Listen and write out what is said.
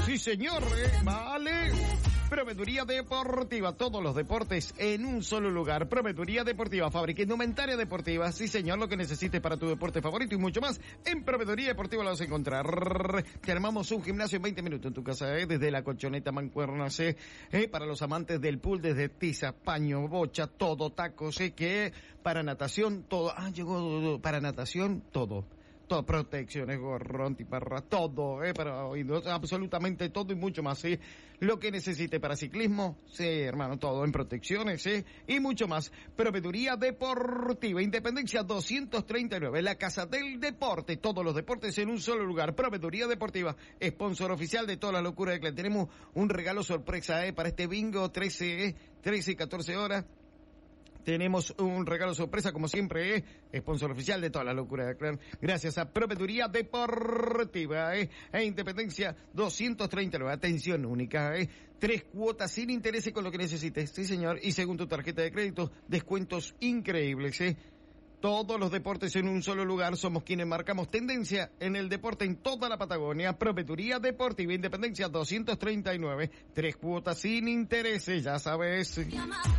Sí, señor, vale. Proveeduría Deportiva, todos los deportes en un solo lugar. Proveeduría Deportiva, fábrica indumentaria deportiva. Sí, señor, lo que necesites para tu deporte favorito y mucho más. En Proveeduría Deportiva lo vas a encontrar. Te armamos un gimnasio en 20 minutos en tu casa, desde la colchoneta, mancuernas, para los amantes del pool, desde tiza, paño, bocha, todo, tacos, que para natación, todo. Llegó para natación, todo. Todo, protecciones, gorro, antiparra, todo, para oídos, absolutamente todo y mucho más, lo que necesite para ciclismo, hermano, todo en protecciones, y mucho más. Proveeduría Deportiva, Independencia 239, la Casa del Deporte, todos los deportes en un solo lugar. Proveeduría Deportiva, sponsor oficial de toda la locura de Clan. Tenemos un regalo sorpresa, para este bingo, 13 y 14 horas. Tenemos un regalo sorpresa, como siempre, sponsor oficial de toda la locura de Clan. Gracias a Proveeduría Deportiva, Independencia 239. Atención única, 3 cuotas sin interés con lo que necesites. Sí, señor. Y según tu tarjeta de crédito, descuentos increíbles, Todos los deportes en un solo lugar. Somos quienes marcamos tendencia en el deporte en toda la Patagonia. Proveeduría Deportiva, Independencia 239. 3 cuotas sin intereses, ya sabes.